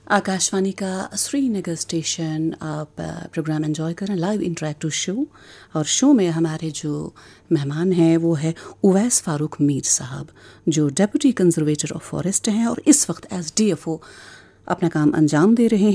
आकाशवाणी का श्रीनगर स्टेशन। आप programme enjoy करें, लाइव इंटरेक्टिव शो। और शो में हमारे जो मेहमान हैं वो है उवैस फ़ारूक मीर साहब, जो डेप्यूटी कंजर्वेटर ऑफ फॉरेस्ट हैं और इस वक्त एसडीएफओ अपना काम अंजाम दे रहे हैं।